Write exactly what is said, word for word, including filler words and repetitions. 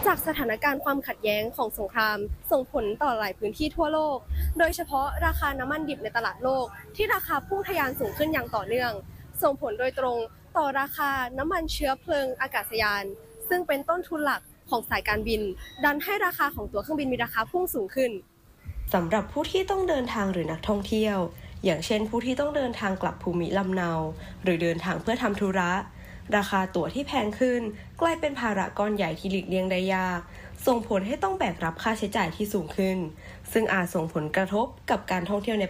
จากสถานการณ์ความขัดแย้งของสงครามส่งผลต่อหลายพื้นที่ทั่วโลกโดยเฉพาะราคาน้ำมันดิบในตลาดโลกที่ราคาพุ่งทะยานสูงขึ้นอย่างต่อเนื่องส่งผลโดยตรงต่อราคาน้ำมันเชื้อเพลิงอากาศยานซึ่งเป็นต้นทุนหลักของสายการบินดันให้ราคาของตั๋วเครื่องบินมีราคาพุ่งสูงขึ้นสำหรับผู้ที่ต้องเดินทางหรือนักท่องเที่ยวอย่างเช่นผู้ที่ต้องเดินทางกลับภูมิลำเนาหรือเดินทางเพื่อทำธุระราคาตั๋วที่แพงขึ้นกลายเป็นภาระก้อนใหญ่ที่หลีกเลี่ยงได้ยากส่งผลให้ต้องแบกรับค่าใช้จ่ายที่สูงขึ้นซึ่งอาจส่งผลกระทบกับการท่องเที่ยวใน